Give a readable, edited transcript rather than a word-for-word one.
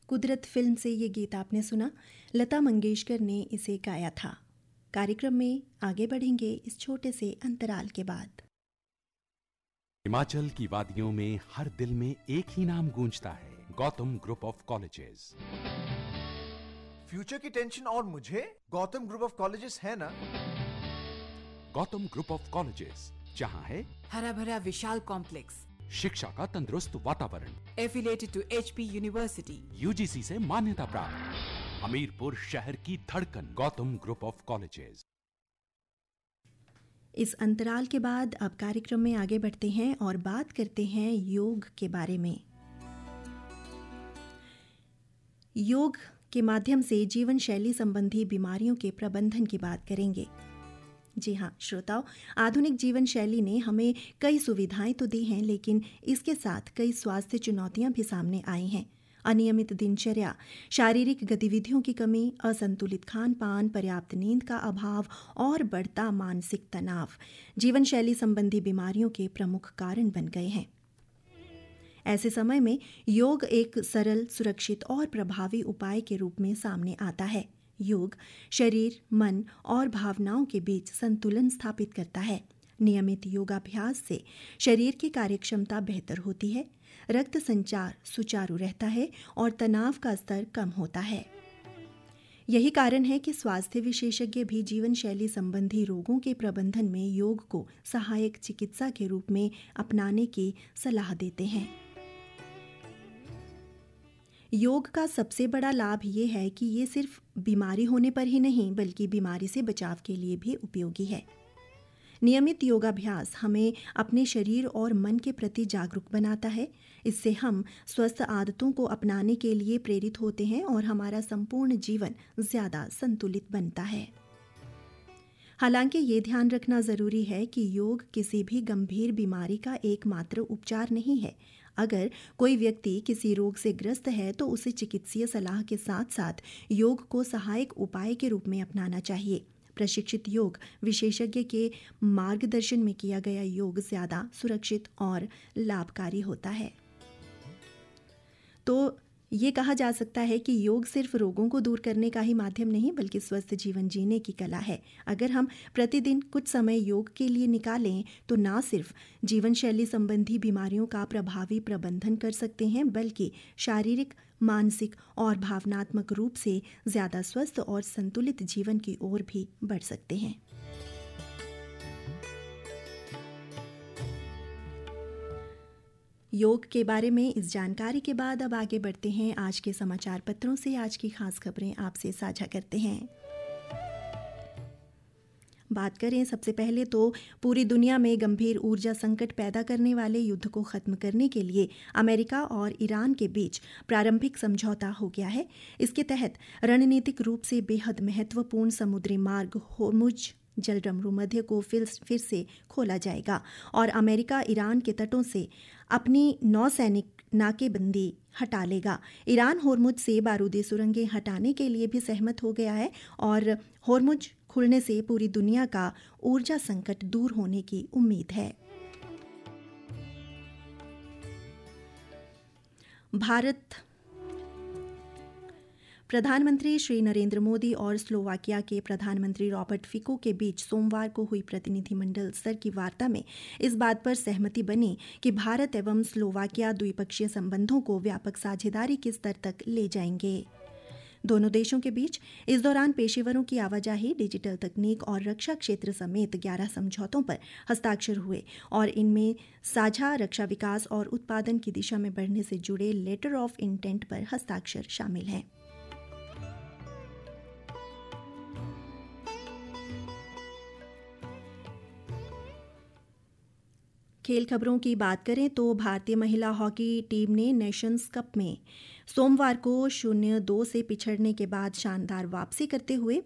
कुदरत फिल्म से ये गीत आपने सुना। लता मंगेशकर ने इसे गाया था। कार्यक्रम में आगे बढ़ेंगे इस छोटे से अंतराल के बाद। हिमाचल की वादियों में हर दिल में एक ही नाम गूंजता है, Gautam group of colleges. Future की टेंशन और मुझे गौतम ग्रुप ऑफ कॉलेजेस है ना। गौतम ग्रुप ऑफ कॉलेजेस, जहां है हरा भरा विशाल कॉम्प्लेक्स, शिक्षा का तंदुरुस्त वातावरण, affiliated to HP university, UGC से मान्यता प्राप्त, हमीरपुर शहर की धड़कन, गौतम ग्रुप ऑफ कॉलेजेस। इस अंतराल के बाद अब कार्यक्रम में आगे बढ़ते हैं और बात करते हैं योग के बारे में। योग के माध्यम से जीवन शैली संबंधी बीमारियों के प्रबंधन की बात करेंगे। जी हाँ श्रोताओ, आधुनिक जीवन शैली ने हमें कई सुविधाएं तो दी हैं, लेकिन इसके साथ कई स्वास्थ्य चुनौतियां भी सामने आई हैं। अनियमित दिनचर्या, शारीरिक गतिविधियों की कमी, असंतुलित खान पान, पर्याप्त नींद का अभाव और बढ़ता मानसिक तनाव जीवन शैली संबंधी बीमारियों के प्रमुख कारण बन गए हैं। ऐसे समय में योग एक सरल, सुरक्षित और प्रभावी उपाय के रूप में सामने आता है। योग शरीर, मन और भावनाओं के बीच संतुलन स्थापित करता है। नियमित योगाभ्यास से शरीर की कार्यक्षमता बेहतर होती है, रक्त संचार सुचारू रहता है और तनाव का स्तर कम होता है। यही कारण है कि स्वास्थ्य विशेषज्ञ भी जीवन शैली संबंधी रोगों के प्रबंधन में योग को सहायक चिकित्सा के रूप में अपनाने की सलाह देते हैं। योग का सबसे बड़ा लाभ ये है कि ये सिर्फ बीमारी होने पर ही नहीं, बल्कि बीमारी से बचाव के लिए भी उपयोगी है। नियमित योगाभ्यास हमें अपने शरीर और मन के प्रति जागरूक बनाता है। इससे हम स्वस्थ आदतों को अपनाने के लिए प्रेरित होते हैं और हमारा संपूर्ण जीवन ज्यादा संतुलित बनता है। हालांकि ये ध्यान रखना जरूरी है कि योग किसी भी गंभीर बीमारी का एकमात्र उपचार नहीं है। अगर कोई व्यक्ति किसी रोग से ग्रस्त है तो उसे चिकित्सीय सलाह के साथ साथ योग को सहायक उपाय के रूप में अपनाना चाहिए। प्रशिक्षित योग विशेषज्ञ के मार्गदर्शन में किया गया योग ज्यादा सुरक्षित और लाभकारी होता है। तो ये कहा जा सकता है कि योग सिर्फ रोगों को दूर करने का ही माध्यम नहीं, बल्कि स्वस्थ जीवन जीने की कला है। अगर हम प्रतिदिन कुछ समय योग के लिए निकालें तो ना सिर्फ जीवन शैली संबंधी बीमारियों का प्रभावी प्रबंधन कर सकते हैं, बल्कि शारीरिक, मानसिक और भावनात्मक रूप से ज्यादा स्वस्थ और संतुलित जीवन की ओर भी बढ़ सकते हैं। योग के बारे में इस जानकारी के बाद अब आगे बढ़ते हैं। आज के समाचार पत्रों से आज की खास खबरें आपसे साझा करते हैं। बात करें सबसे पहले तो पूरी दुनिया में गंभीर ऊर्जा संकट पैदा करने वाले युद्ध को खत्म करने के लिए अमेरिका और ईरान के बीच प्रारंभिक समझौता हो गया है। इसके तहत रणनीतिक रूप से बेहद महत्वपूर्ण समुद्री मार्ग होर्मुज जलडमरू मध्य को फिर से खोला जाएगा और अमेरिका ईरान के तटों से अपनी नौसैनिक नाकेबंदी हटा लेगा। ईरान होर्मुज से बारूदी सुरंगें हटाने के लिए भी सहमत हो गया है और होर्मुज खुलने से पूरी दुनिया का ऊर्जा संकट दूर होने की उम्मीद है। भारत प्रधानमंत्री श्री नरेंद्र मोदी और स्लोवाकिया के प्रधानमंत्री रॉबर्ट फिको के बीच सोमवार को हुई प्रतिनिधिमंडल स्तर की वार्ता में इस बात पर सहमति बनी कि भारत एवं स्लोवाकिया द्विपक्षीय संबंधों को व्यापक साझेदारी के स्तर तक ले जाएंगे। दोनों देशों के बीच इस दौरान पेशेवरों की आवाजाही, डिजिटल तकनीक और रक्षा क्षेत्र समेत 11 समझौतों पर हस्ताक्षर हुए और इनमें साझा रक्षा विकास और उत्पादन की दिशा में बढ़ने से जुड़े लेटर ऑफ इंटेंट पर हस्ताक्षर शामिल हैं। खेल खबरों की बात करें तो भारतीय महिला हॉकी टीम ने नेशंस कप में सोमवार को 0-2 से पिछड़ने के बाद शानदार वापसी करते हुए